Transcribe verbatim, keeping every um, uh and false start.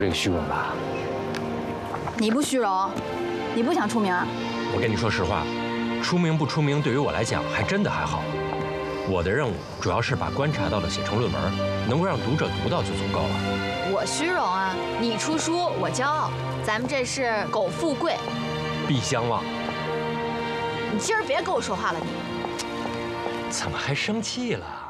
这个虚荣吧？ 你不虚荣，你不想出名。 我跟你说实话，出名不出名对于我来讲还真的还好。我的任务主要是把观察到的写成论文，能够让读者读到就足够了。 我虚荣啊，你出书我骄傲，咱们这是苟富贵， 必相忘。 你今儿别跟我说话了，你。 怎么还生气了？